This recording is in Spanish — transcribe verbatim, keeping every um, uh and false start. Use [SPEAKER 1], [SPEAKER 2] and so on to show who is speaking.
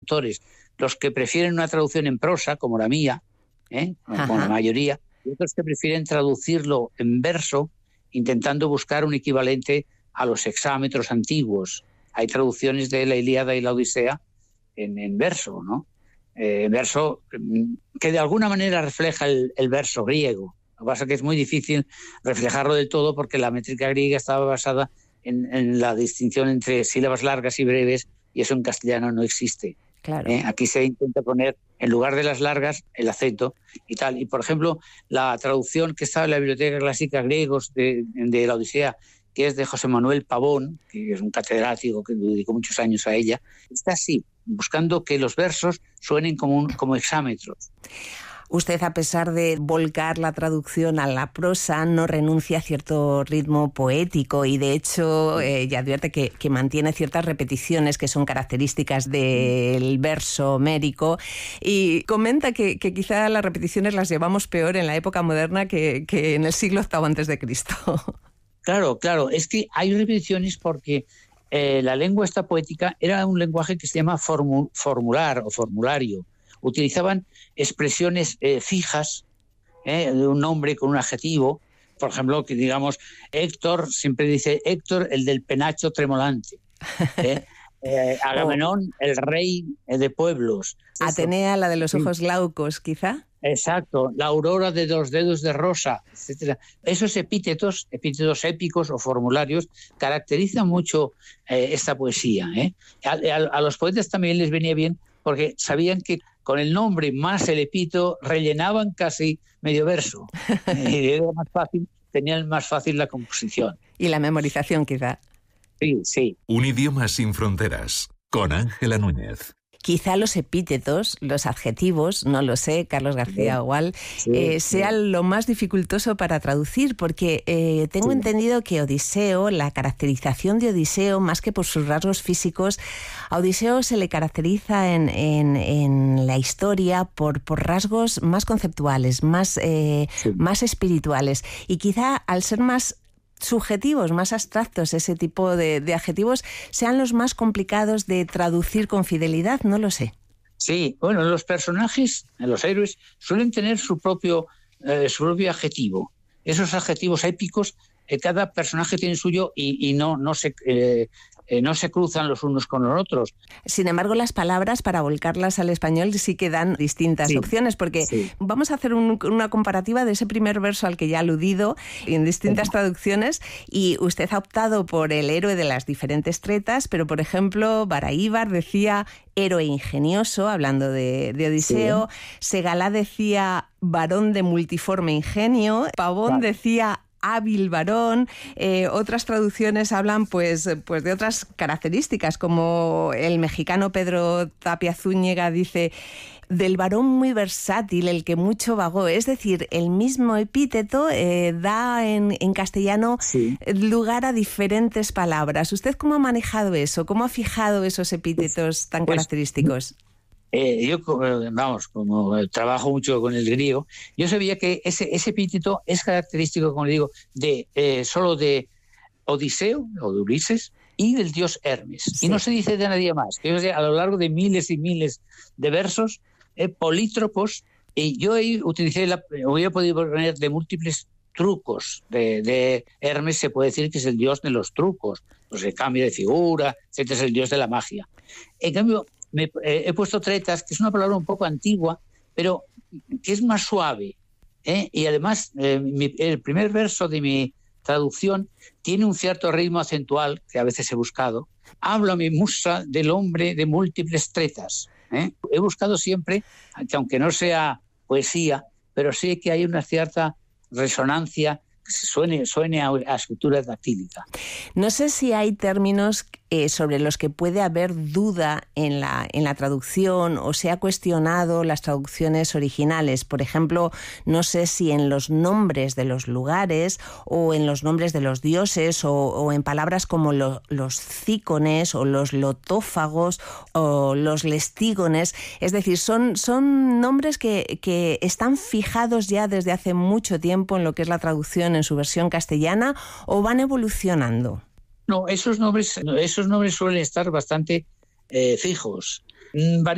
[SPEAKER 1] traductores, los que prefieren una traducción en prosa, como la mía, ¿eh? como la mayoría, y otros que prefieren traducirlo en verso, intentando buscar un equivalente a los hexámetros antiguos. Hay traducciones de la Ilíada y la Odisea en, en verso, ¿no? Eh, verso que de alguna manera refleja el, el verso griego. Lo que pasa es que es muy difícil reflejarlo del todo porque la métrica griega estaba basada en, en la distinción entre sílabas largas y breves, y eso en castellano no existe.
[SPEAKER 2] Claro.
[SPEAKER 1] ¿Eh? Aquí se intenta poner, en lugar de las largas, el acento y tal. Y, por ejemplo, la traducción que estaba en la Biblioteca Clásica Griegos de, de la Odisea, que es de José Manuel Pavón, que es un catedrático que dedicó muchos años a ella, está así, buscando que los versos suenen como, un, como hexámetros.
[SPEAKER 2] Usted, a pesar de volcar la traducción a la prosa, no renuncia a cierto ritmo poético y, de hecho, eh, ya advierte que, que mantiene ciertas repeticiones que son características del verso homérico, y comenta que, que quizá las repeticiones las llevamos peor en la época moderna que, que en el siglo octavo antes de Cristo.
[SPEAKER 1] Claro, claro, es que hay repeticiones porque eh, la lengua esta poética era un lenguaje que se llama formu- formular o formulario. Utilizaban expresiones eh, fijas, eh, de un nombre con un adjetivo. Por ejemplo, que digamos, Héctor, siempre dice Héctor, el del penacho tremolante. ¿eh? eh, Agamenón, el rey de pueblos.
[SPEAKER 2] Atenea, la de los ojos glaucos, quizá.
[SPEAKER 1] Exacto, la aurora de los dedos de rosa, etcétera. Esos epítetos, epítetos épicos o formularios, caracterizan mucho eh, esta poesía. ¿eh? A, a, a los poetas también les venía bien porque sabían que con el nombre más el epíteto rellenaban casi medio verso. Eh, era más fácil, tenían más fácil la composición.
[SPEAKER 2] Y la memorización, quizá.
[SPEAKER 1] Sí, sí.
[SPEAKER 3] Un idioma sin fronteras, con Ángela Núñez.
[SPEAKER 2] Quizá los epítetos, los adjetivos, no lo sé, Carlos García Gual,
[SPEAKER 1] sí,
[SPEAKER 2] eh,
[SPEAKER 1] sí.
[SPEAKER 2] sea lo más dificultoso para traducir, porque eh, tengo sí. entendido que Odiseo, la caracterización de Odiseo, más que por sus rasgos físicos, a Odiseo se le caracteriza en, en, en la historia por, por rasgos más conceptuales, más, eh, sí. más espirituales, y quizá al ser más subjetivos, más abstractos, ese tipo de, de adjetivos, sean los más complicados de traducir con fidelidad, no lo sé.
[SPEAKER 1] Sí, bueno, los personajes, los héroes, suelen tener su propio, eh, su propio adjetivo. Esos adjetivos épicos, eh, cada personaje tiene suyo y, y no, no se... Eh, Eh, no se cruzan los unos con los otros.
[SPEAKER 2] Sin embargo, las palabras, para volcarlas al español, sí que dan distintas sí, opciones, porque sí. vamos a hacer un, una comparativa de ese primer verso al que ya he aludido en distintas sí. traducciones, y usted ha optado por el héroe de las diferentes tretas, pero, por ejemplo, Baraíbar decía héroe ingenioso, hablando de, de Odiseo, sí. Segalá decía varón de multiforme ingenio, Pavón claro. decía hábil varón, eh, otras traducciones hablan pues, pues de otras características, como el mexicano Pedro Tapia Zúñiga dice del varón muy versátil, el que mucho vagó. Es decir, el mismo epíteto eh, da en, en castellano sí. lugar a diferentes palabras. ¿Usted cómo ha manejado eso? ¿Cómo ha fijado esos epítetos tan pues, característicos?
[SPEAKER 1] Eh, yo, vamos, como trabajo mucho con el griego, yo sabía que ese, ese epíteto es característico, como le digo, de eh, solo de Odiseo o de Ulises y del dios Hermes. Sí. Y no se dice de nadie más. Yo, a lo largo de miles y miles de versos, eh, polítropos, y yo ahí utilicé, la, hubiera podido poner de múltiples trucos. De, de Hermes se puede decir que es el dios de los trucos, pues el cambio de figura, etcétera, es el dios de la magia. En cambio, Me, eh, he puesto tretas, que es una palabra un poco antigua, pero que es más suave. ¿eh? Y además, eh, mi, el primer verso de mi traducción tiene un cierto ritmo acentual, que a veces he buscado. Habla mi musa del hombre de múltiples tretas. ¿eh? He buscado siempre, que aunque no sea poesía, pero sí que hay una cierta resonancia, que suene, suene a, a escritura dactílica.
[SPEAKER 2] No sé si hay términos eh, sobre los que puede haber duda en la, en la traducción, o se ha cuestionado las traducciones originales. Por ejemplo, no sé si en los nombres de los lugares o en los nombres de los dioses o, o en palabras como lo, los cícones o los lotófagos o los lestígones. Es decir, son, son nombres que, que están fijados ya desde hace mucho tiempo en lo que es la traducción en su versión castellana, o van evolucionando.
[SPEAKER 1] No, esos nombres, esos nombres suelen estar bastante eh, fijos. Varían